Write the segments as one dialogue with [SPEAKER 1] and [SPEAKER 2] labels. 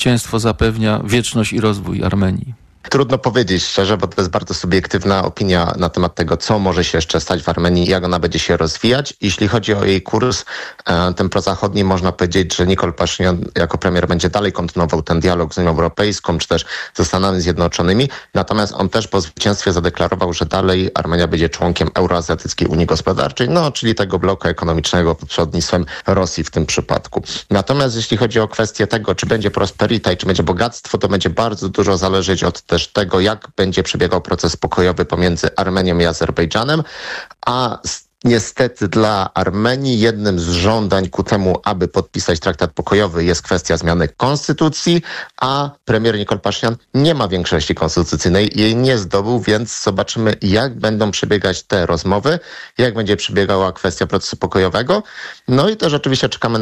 [SPEAKER 1] zwycięstwo zapewnia wieczność i rozwój Armenii?
[SPEAKER 2] Trudno powiedzieć szczerze, bo to jest bardzo subiektywna opinia na temat tego, co może się jeszcze stać w Armenii i jak ona będzie się rozwijać. Jeśli chodzi o jej kurs, ten prozachodni, można powiedzieć, że Nikol Paszinyan jako premier będzie dalej kontynuował ten dialog z Unią Europejską, czy też ze Stanami Zjednoczonymi. Natomiast on też po zwycięstwie zadeklarował, że dalej Armenia będzie członkiem Euroazjatyckiej Unii Gospodarczej, czyli tego bloku ekonomicznego pod przewodnictwem Rosji w tym przypadku. Natomiast jeśli chodzi o kwestię tego, czy będzie prosperita i czy będzie bogactwo, to będzie bardzo dużo zależeć od też tego, jak będzie przebiegał proces pokojowy pomiędzy Armenią i Azerbejdżanem, a niestety dla Armenii jednym z żądań ku temu, aby podpisać traktat pokojowy, jest kwestia zmiany konstytucji, a premier Nikol Paszinyan nie ma większości konstytucyjnej, jej nie zdobył, więc zobaczymy, jak będą przebiegać te rozmowy, jak będzie przebiegała kwestia procesu pokojowego. No i też oczywiście czekamy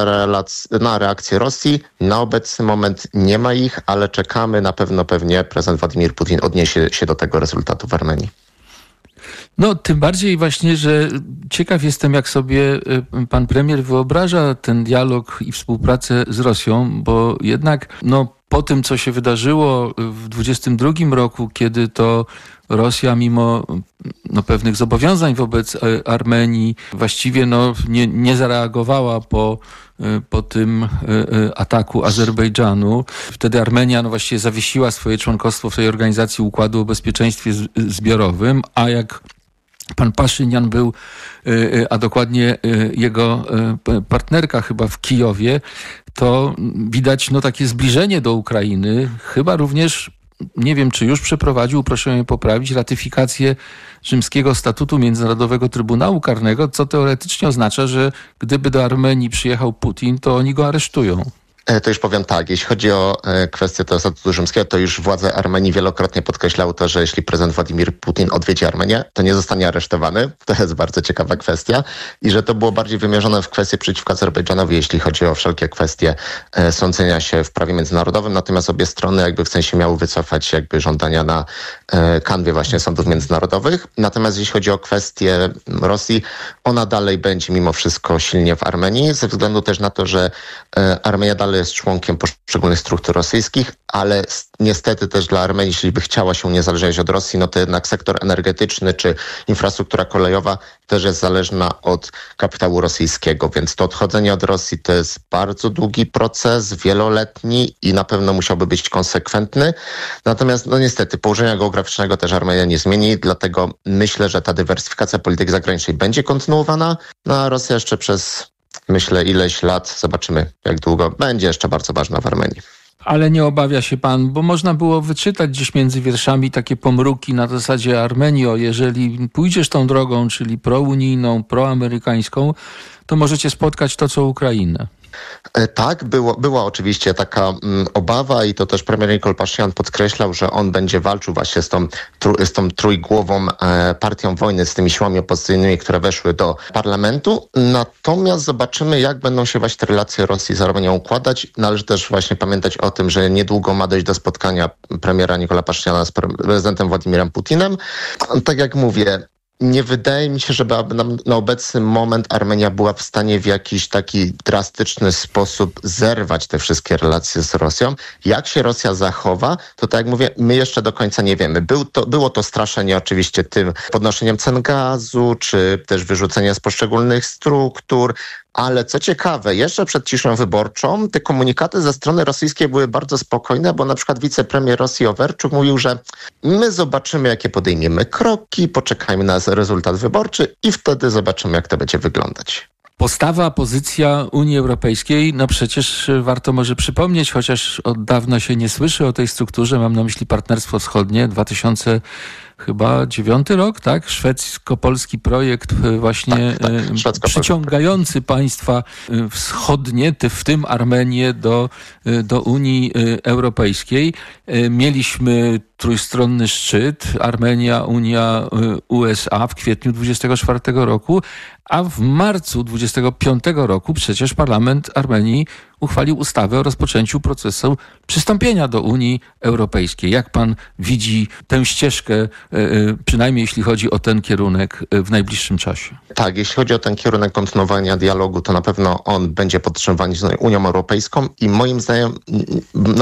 [SPEAKER 2] na reakcję Rosji. Na obecny moment nie ma ich, ale czekamy pewnie prezydent Władimir Putin odniesie się do tego rezultatu w Armenii.
[SPEAKER 1] No, tym bardziej właśnie, że ciekaw jestem, jak sobie pan premier wyobraża ten dialog i współpracę z Rosją, bo jednak po tym, co się wydarzyło w 2022 roku, kiedy to Rosja mimo pewnych zobowiązań wobec Armenii właściwie nie zareagowała po tym ataku Azerbejdżanu. Wtedy Armenia właściwie zawiesiła swoje członkostwo w tej organizacji Układu o Bezpieczeństwie Zbiorowym, a jak pan Paszinyan był, a dokładnie jego partnerka chyba w Kijowie, to widać takie zbliżenie do Ukrainy. Chyba również, nie wiem czy już przeprowadził, proszę mnie poprawić, ratyfikację Rzymskiego Statutu Międzynarodowego Trybunału Karnego, co teoretycznie oznacza, że gdyby do Armenii przyjechał Putin, to oni go aresztują.
[SPEAKER 2] To już powiem tak, jeśli chodzi o kwestię tego Statutu Rzymskiego, to już władze Armenii wielokrotnie podkreślały to, że jeśli prezydent Władimir Putin odwiedzi Armenię, to nie zostanie aresztowany. To jest bardzo ciekawa kwestia i że to było bardziej wymierzone w kwestie przeciwko Azerbejdżanowi, jeśli chodzi o wszelkie kwestie sądzenia się w prawie międzynarodowym. Natomiast obie strony w sensie miały wycofać żądania na kanwie właśnie sądów międzynarodowych. Natomiast jeśli chodzi o kwestię Rosji, ona dalej będzie mimo wszystko silnie w Armenii, ze względu też na to, że Armenia dalej jest członkiem poszczególnych struktur rosyjskich, ale niestety też dla Armenii, jeśli by chciała się uniezależniać od Rosji, to jednak sektor energetyczny czy infrastruktura kolejowa też jest zależna od kapitału rosyjskiego, więc to odchodzenie od Rosji to jest bardzo długi proces, wieloletni i na pewno musiałby być konsekwentny. Natomiast niestety położenia geograficznego też Armenia nie zmieni, dlatego myślę, że ta dywersyfikacja polityki zagranicznej będzie kontynuowana, a Rosja jeszcze przez ileś lat, zobaczymy jak długo, będzie jeszcze bardzo ważna w Armenii.
[SPEAKER 1] Ale nie obawia się pan, bo można było wyczytać gdzieś między wierszami takie pomruki na zasadzie Armenio, jeżeli pójdziesz tą drogą, czyli prounijną, proamerykańską, to możecie spotkać to, co Ukrainę.
[SPEAKER 2] Tak, była oczywiście taka obawa i to też premier Nikol Paszinyan podkreślał, że on będzie walczył właśnie z tą trójgłową partią wojny, z tymi siłami opozycyjnymi, które weszły do parlamentu. Natomiast zobaczymy, jak będą się właśnie te relacje Rosji z Armenią układać. Należy też właśnie pamiętać o tym, że niedługo ma dojść do spotkania premiera Nikola Paszynyana z prezydentem Władimirem Putinem. Tak jak mówię, nie wydaje mi się, żeby na obecny moment Armenia była w stanie w jakiś taki drastyczny sposób zerwać te wszystkie relacje z Rosją. Jak się Rosja zachowa, to tak jak mówię, my jeszcze do końca nie wiemy. Było to straszenie oczywiście tym podnoszeniem cen gazu, czy też wyrzucenie z poszczególnych struktur, ale co ciekawe, jeszcze przed ciszą wyborczą te komunikaty ze strony rosyjskiej były bardzo spokojne, bo na przykład wicepremier Rosji Overczuk mówił, że my zobaczymy, jakie podejmiemy kroki, poczekajmy na rezultat wyborczy i wtedy zobaczymy, jak to będzie wyglądać.
[SPEAKER 1] Postawa, pozycja Unii Europejskiej, przecież warto może przypomnieć, chociaż od dawna się nie słyszy o tej strukturze, mam na myśli Partnerstwo Wschodnie, 2009 rok, tak? Szwedzko-polski projekt właśnie przyciągający państwa wschodnie, w tym Armenię do Unii Europejskiej. Mieliśmy trójstronny szczyt, Armenia, Unia, USA w kwietniu 24 roku, a w marcu 25 roku przecież parlament Armenii uchwalił ustawę o rozpoczęciu procesu przystąpienia do Unii Europejskiej. Jak pan widzi tę ścieżkę przynajmniej jeśli chodzi o ten kierunek w najbliższym czasie.
[SPEAKER 2] Tak, jeśli chodzi o ten kierunek kontynuowania dialogu, to na pewno on będzie podtrzymywany z Unią Europejską i moim zdaniem